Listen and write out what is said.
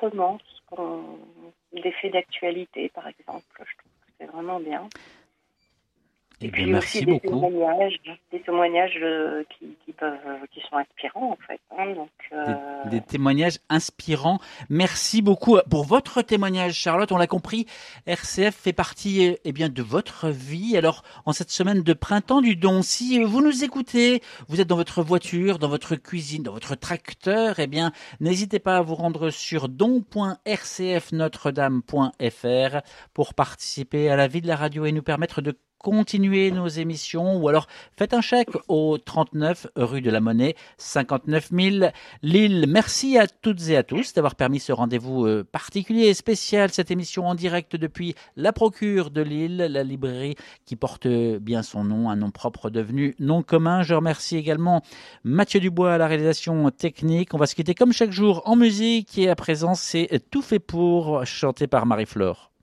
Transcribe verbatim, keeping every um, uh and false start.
autrement ce qu'on, des faits d'actualité, par exemple. Je trouve que c'est vraiment bien. Eh Et bien, puis aussi merci des beaucoup. témoignages, des témoignages euh, qui, qui peuvent, qui sont inspirants en fait. Hein, donc, Des, euh, des témoignages inspirants. Merci beaucoup pour votre témoignage, Charlotte. On l'a compris, R C F fait partie eh bien, de votre vie. Alors, en cette semaine de printemps du don, si vous nous écoutez, vous êtes dans votre voiture, dans votre cuisine, dans votre tracteur, eh bien, n'hésitez pas à vous rendre sur don point r c f notre dame point f r pour participer à la vie de la radio et nous permettre de continuer nos émissions, ou alors faites un chèque au trente-neuf rue de la Monnaie, cinquante-neuf mille Lille. Merci à toutes et à tous d'avoir permis ce rendez-vous euh, particulier et spécial, cette émission en direct depuis la Procure de Lille, la librairie qui porte bien son nom, un nom propre devenu nom commun. Je remercie également Mathieu Dubois à la réalisation technique. On va se quitter comme chaque jour en musique et à présent c'est Tout fait pour, chanté par Marie-Flore.